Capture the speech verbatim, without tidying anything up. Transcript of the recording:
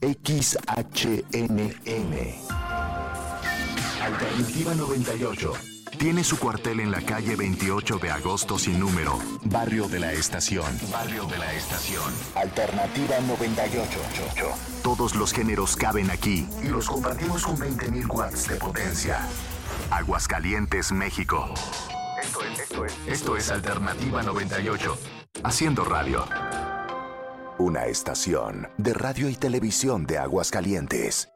X H N M. Alternativa noventa y ocho. Tiene su cuartel en la calle veintiocho de agosto sin número, Barrio de la Estación. Barrio de la Estación. Alternativa noventa y ocho. Todos los géneros caben aquí y los compartimos con veinte mil watts de potencia. Aguascalientes, México. Esto es, esto es, esto es Alternativa noventa y ocho. Haciendo radio. Una estación de radio y televisión de Aguascalientes.